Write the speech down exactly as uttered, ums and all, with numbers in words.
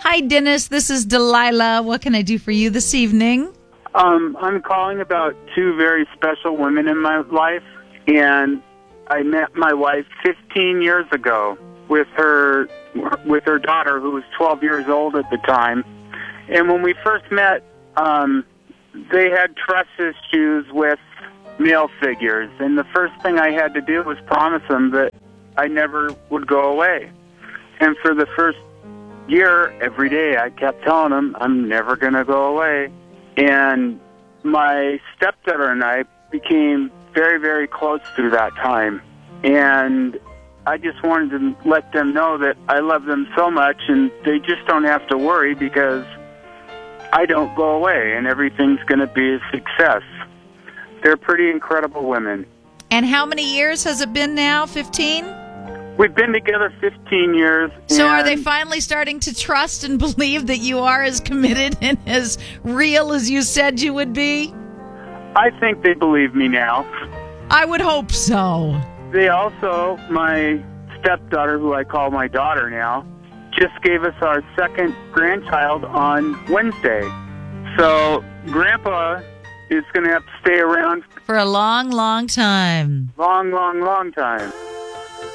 Hi, Dennis. This is Delilah. What can I do for you this evening? Um, I'm calling about two very special women in my life, and I met my wife fifteen years ago with her with her daughter, who was twelve years old at the time. And when we first met, um, they had trust issues with male figures, and the first thing I had to do was promise them that I never would go away. And for the first year, every day, I kept telling them I'm never going to go away. And my stepdaughter and I became very, very close through that time. And I just wanted to let them know that I love them so much, and they just don't have to worry because I don't go away, and everything's going to be a success. They're pretty incredible women. And how many years has it been now? fifteen? We've been together fifteen years. So are they finally starting to trust and believe that you are as committed and as real as you said you would be? I think they believe me now. I would hope so. They also, my stepdaughter, who I call my daughter now, just gave us our second grandchild on Wednesday. So Grandpa is going to have to stay around for a long, long time. Long, long, long time.